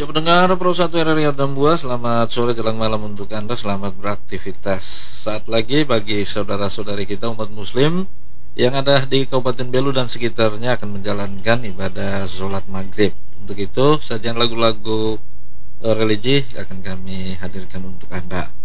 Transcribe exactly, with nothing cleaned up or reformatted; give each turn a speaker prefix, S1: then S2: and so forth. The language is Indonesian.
S1: Ya pendengar Pro satu R R I Atambua, selamat sore jelang malam untuk Anda, selamat beraktivitas. Saat lagi bagi saudara-saudari kita umat muslim yang ada di Kabupaten Belu dan sekitarnya akan menjalankan ibadah sholat maghrib. Untuk itu sajian lagu-lagu religi akan kami hadirkan untuk Anda.